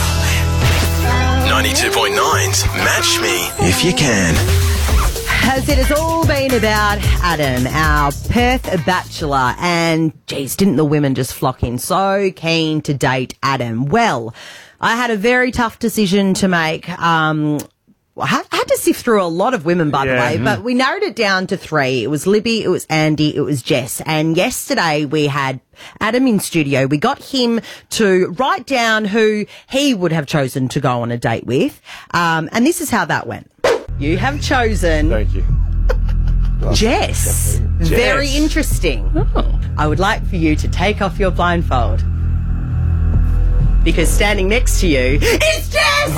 92.9's Match Me If You Can. As it has all been about Adam, our Perth bachelor, and geez, didn't the women just flock in? So keen to date Adam. Well, I had a very tough decision to make. I had to sift through a lot of women, by the way, but we narrowed it down to 3. It was Libby, it was Andy, it was Jess. And yesterday we had Adam in studio. We got him to write down who he would have chosen to go on a date with. And this is how that went. You have chosen... Thank you. Jess. Very interesting. Oh. I would like for you to take off your blindfold. Because standing next to you is Jess!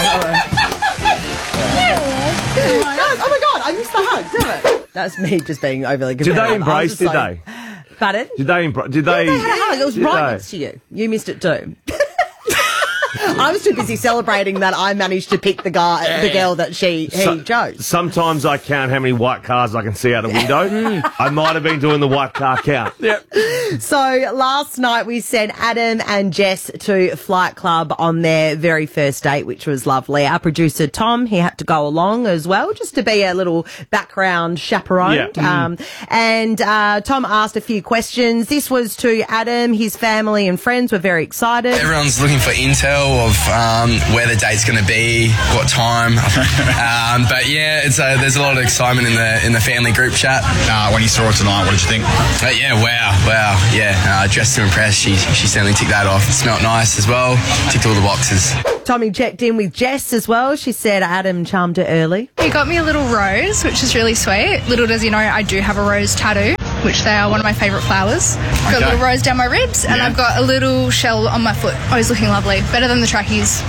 Oh my God, I missed the hug, damn it. That's me just being overly competitive. Did they embrace, did they? Pardon? Did they embrace? Did yeah, they? Had a hug. It was right next to you. You missed it too. I was too busy celebrating that I managed to pick the girl that he chose. Sometimes I count how many white cars I can see out a window. I might have been doing the white car count. Yep. So last night we sent Adam and Jess to Flight Club on their very first date, which was lovely. Our producer Tom, he had to go along as well, just to be a little background chaperone. Yeah. And Tom asked a few questions. This was to Adam. His family and friends were very excited. Everyone's looking for intel of where the date's going to be, what time. But yeah, there's a lot of excitement in the family group chat. When you saw her tonight, what did you think? Yeah, wow. Yeah, dressed to impress. She certainly ticked that off. It smelled nice as well. Ticked all the boxes. Tommy checked in with Jess as well. She said Adam charmed her early. He got me a little rose, which is really sweet. Little does he know, I do have a rose tattoo, which they are one of my favourite flowers. Got a little rose down my ribs, and I've got a little shell on my foot. Always looking lovely. Better than the trackies.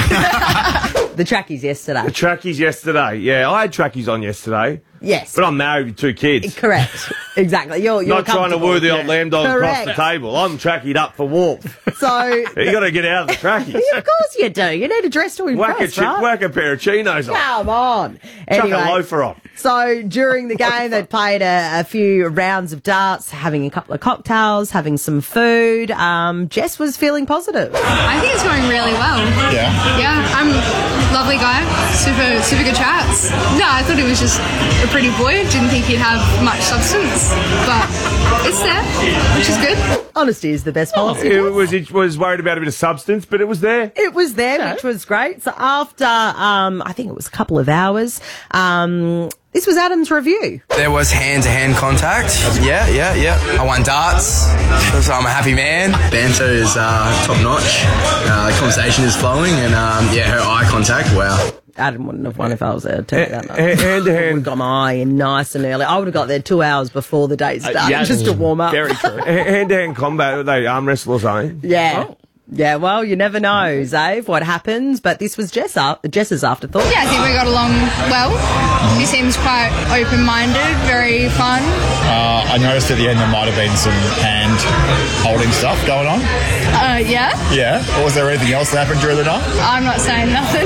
The trackies yesterday. The trackies yesterday. Yeah, I had trackies on yesterday. Yes. But I'm married with 2 kids. Correct. Exactly. You're not trying to woo the old yeah. lamb dog Correct. across the table. I'm trackied up for warmth. So you got to get out of the trackies. Of course you do. You need a dress to impress, right? Whack a pair of chinos on. Come on. Chuck Anyway, a loafer on. So during the game, they played a few rounds of darts, having a couple of cocktails, having some food. Jess was feeling positive. I think it's going really well. Yeah? Yeah, I'm a lovely guy. Super good chats. No, I thought he was just a pretty boy. Didn't think he'd have much substance. But it's there, which is good. Honesty is the best policy. It was worried about a bit of substance, but it was there. It was there, which was great. So after, I think it was a couple of hours, this was Adam's review. There was hand-to-hand contact. Yeah. I won darts, so I'm a happy man. Banter is top-notch. The conversation is flowing, and her eye contact, wow. Adam wouldn't have won if I was there. Tell you that much. Hand to hand. I would have got my eye in nice and early. I would have got there 2 hours before the date started, just to warm up. Very true. Hand to hand combat. They arm wrestle or something. Yeah. Oh. Yeah, well, you never know, Zave, what happens, but this was Jess's afterthought. Yeah, I think we got along well. He seems quite open-minded, very fun. I noticed at the end there might have been some hand-holding stuff going on. Yeah. Yeah? Or was there anything else that happened during the night? I'm not saying nothing.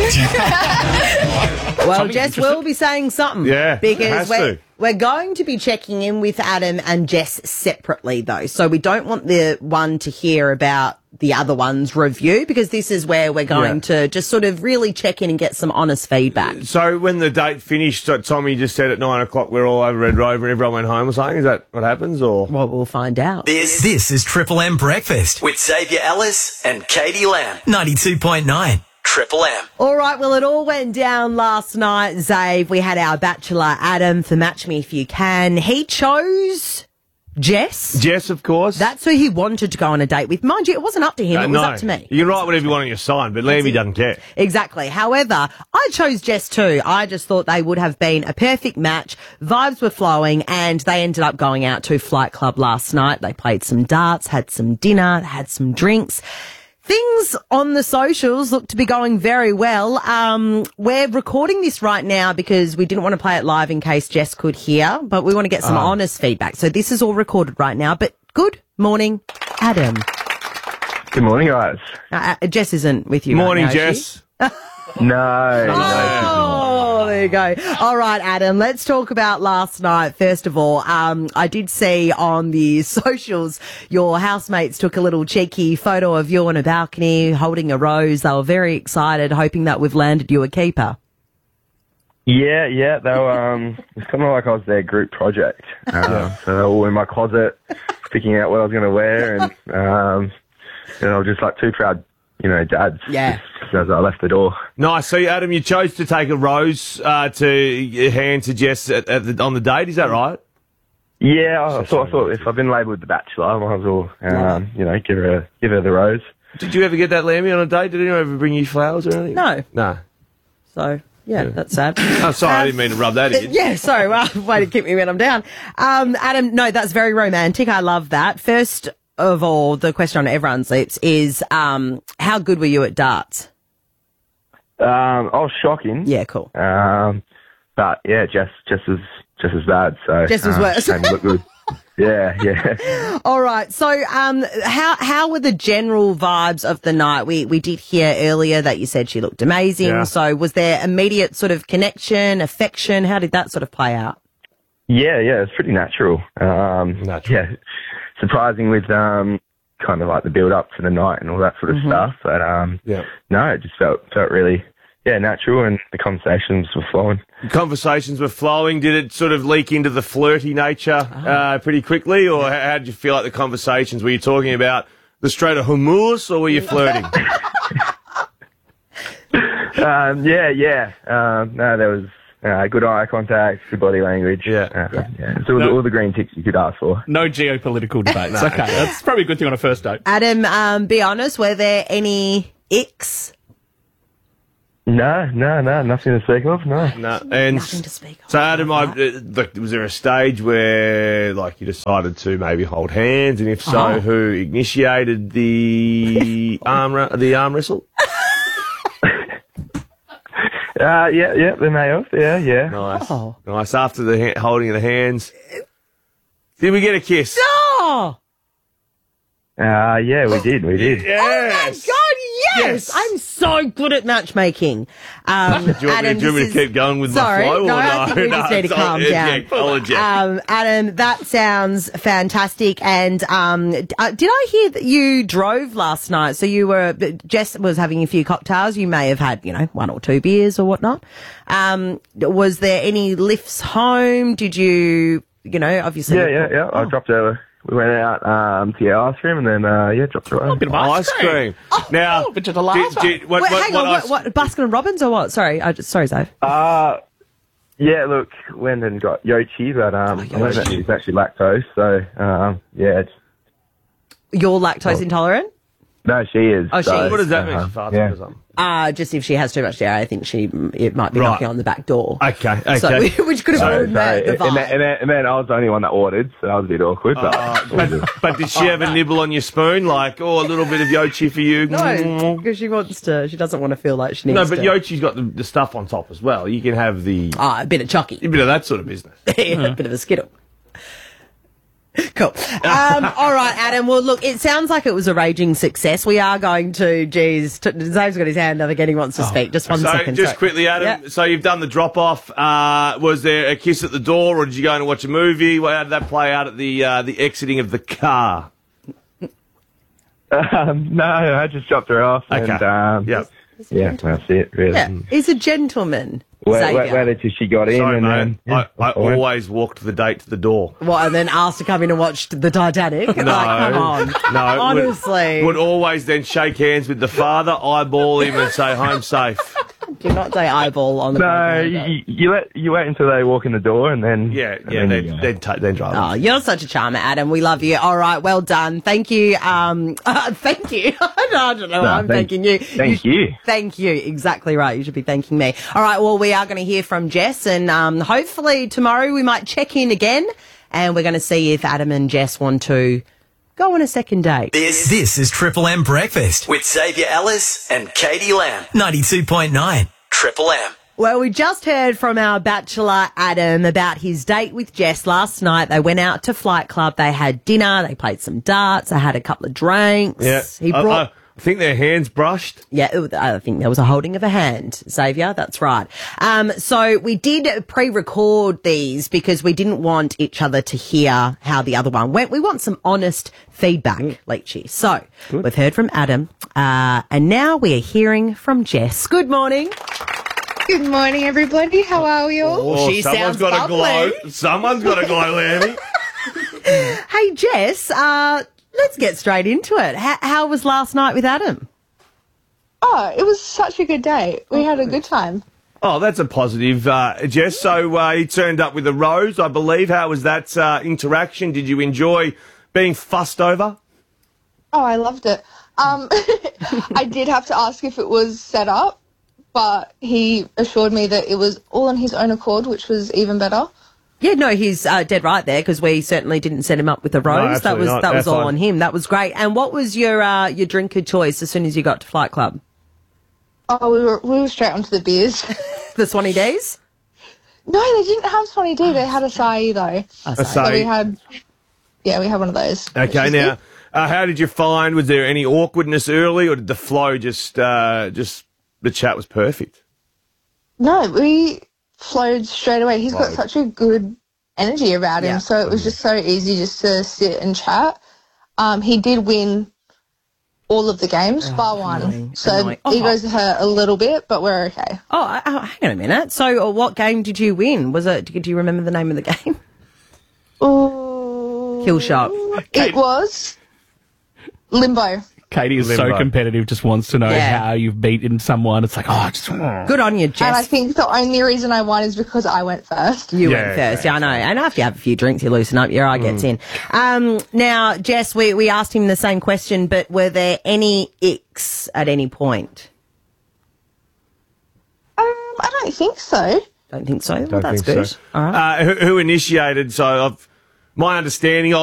Well, Jess will be saying something. Yeah, because we're going to be checking in with Adam and Jess separately, though. So we don't want the one to hear about the other one's review, because this is where we're going to just sort of really check in and get some honest feedback. So when the date finished, Tommy just said at 9 o'clock we're all over Red Rover and everyone went home or something. Is that what happens? Or well, we'll find out. This is Triple M Breakfast with Xavier Ellis and Katie Lamb. 92.9. Triple M. All right, well, it all went down last night, Zave. We had our bachelor, Adam, for Match Me If You Can. He chose Jess. Jess, of course. That's who he wanted to go on a date with. Mind you, it wasn't up to him. It was up to me. You can write whatever you want on your sign, but Lammy doesn't care. Exactly. However, I chose Jess too. I just thought they would have been a perfect match. Vibes were flowing, and they ended up going out to Flight Club last night. They played some darts, had some dinner, had some drinks. Things on the socials look to be going very well. We're recording this right now because we didn't want to play it live in case Jess could hear, but we want to get some honest feedback. So this is all recorded right now, but good morning, Adam. Good morning, guys. Jess isn't with you Morning, right now, Jess. No. Oh, there you go. All right, Adam, let's talk about last night. First of all, I did see on the socials your housemates took a little cheeky photo of you on a balcony holding a rose. They were very excited, hoping that we've landed you a keeper. Yeah. They were, it's kind of like I was their group project. So they were all in my closet, picking out what I was going to wear, and I was just like too proud, dads. Yeah. As I left the door. Nice. So, Adam, you chose to take a rose to hand to Jess on the date. Is that right? Yeah, I thought if I've been labelled the Bachelor, I might as well, give her the rose. Did you ever get that, Lammy, on a date? Did anyone ever bring you flowers or anything? No. So, yeah, that's sad. Oh, sorry, I didn't mean to rub that in. Yeah, sorry. Well, way to keep me when I'm down. Adam, no, that's very romantic. I love that. First of all, the question on everyone's lips is, how good were you at darts? I was shocking. Yeah, cool. But yeah, Jess was bad. So Jess was worse. Made me look good. Yeah. All right. So, how were the general vibes of the night? We did hear earlier that you said she looked amazing. Yeah. So, was there immediate sort of connection, affection? How did that sort of play out? Yeah, it's pretty natural. Yeah, surprising with kind of like the build up to the night and all that sort of stuff. But no, it just felt really natural, and the conversations were flowing. Conversations were flowing. Did it sort of leak into the flirty nature pretty quickly, or how did you feel like the conversations? Were you talking about the Strait of Hormuz, or were you flirting? No, there was good eye contact, good body language. So all the green ticks you could ask for. No geopolitical debates. Okay, that's probably a good thing on a first date. Adam, be honest, were there any icks? No, nothing to speak of, no. And nothing to speak of. So, Adam, was there a stage where, like, you decided to maybe hold hands, and if so, who initiated the arm wrestle? Yeah, they may have. Yeah. Nice. Nice. After the holding of the hands, did we get a kiss? No! Yeah, we did. Yes. Oh, God, yes! I'm so good at matchmaking. Do you want me to keep going with my flow? No, I think we just need to calm down. Adam, that sounds fantastic. And did I hear that you drove last night? So Jess was having a few cocktails. You may have had, 1 or 2 beers or whatnot. Was there any lifts home? Did you, obviously? Yeah. I dropped her. We went out to get ice cream, and then dropped her. A bit of ice cream. Now, a bit of the lava. What, Baskin Robbins or what? Sorry, sorry, Zave. Yeah, look, went and got Yochi, but I learned that she's actually lactose, so You're lactose intolerant? No, she is. Oh, she is. What does that mean? Fasting or something? Just if she has too much dairy, I think it might be knocking on the back door. Okay. So, which could have ruined the vibe. And then I was the only one that ordered, so that was a bit awkward. But did she have a nibble on your spoon, like, a little bit of Yochi for you? No, because she doesn't want to feel like she needs to. No, but Yochi's got the stuff on top as well. You can have the... a bit of chucky. A bit of that sort of business. A bit of a skittle. Cool. All right, Adam. Well, look, it sounds like it was a raging success. We are going to, Zave's got his hand up again. He wants to speak. Just one second. Just quickly, Adam. So you've done the drop-off. Was there a kiss at the door, or did you go and watch a movie? How did that play out at the exiting of the car? No, I just dropped her off. Okay. And, that's it, really. Yeah, he's a gentleman. Waited till she got in. Sorry, and mate. I always walked the date to the door. What, and then asked to come in and watch the Titanic? No. Come on. No. Honestly. Would always then shake hands with the father, eyeball him and say, home safe. Do not say eyeball on the No, you wait until they walk in the door and then... then drive. Oh, you're such a charmer, Adam. We love you. All right, well done. Thank you. Thank you. I don't know why I'm thanking you. Thank you. Thank you. Exactly right. You should be thanking me. All right, well, we are going to hear from Jess, and hopefully tomorrow we might check in again, and we're going to see if Adam and Jess want to go on a second date. This is Triple M Breakfast with Xavier Ellis and Katie Lamb. 92.9 Triple M. Well, we just heard from our bachelor, Adam, about his date with Jess last night. They went out to Flight Club. They had dinner. They played some darts. They had a couple of drinks. Yeah. He brought... I think their hands brushed. Yeah, I think there was a holding of a hand, Xavier. That's right. So we did pre-record these because we didn't want each other to hear how the other one went. We want some honest feedback, Leachy. So we've heard from Adam, and now we are hearing from Jess. Good morning. Good morning, everybody. How are you all? She sounds bubbly. Glow. Someone's got a glow, Lanny. Hey, Jess, let's get straight into it. How was last night with Adam? Oh, it was such a good day. We had a good time. Oh, that's a positive, Jess. So he turned up with a rose, I believe. How was that interaction? Did you enjoy being fussed over? Oh, I loved it. I did have to ask if it was set up, but he assured me that it was all on his own accord, which was even better. Yeah, no, he's dead right there because we certainly didn't set him up with a rose. No, that was all on him. That was great. And what was your drink of choice as soon as you got to Flight Club? Oh, we were straight onto the beers. The Swanee Ds? No, they didn't have Swanee D. They had acai though. Acai. So we had yeah, we had one of those. Okay, now, how did you find, was there any awkwardness early, or did the flow just the chat was perfect? No, we flowed straight away. He's got such a good energy about him, so it was just so easy just to sit and chat. He did win all of the games, bar one. So egos hurt a little bit, but we're okay. Oh, hang on a minute. So what game did you win? Do you remember the name of the game? Kill Shot. It was Limbo. Katie is so competitive, just wants to know how you've beaten someone. It's like, good on you, Jess. And I think the only reason I won is because I went first. You went first, I know. And after you have a few drinks, you loosen up, your eye gets in. Now, Jess, we asked him the same question, but were there any icks at any point? I don't think so. Don't think so? Well, that's good. So. All right. Who initiated? So, my understanding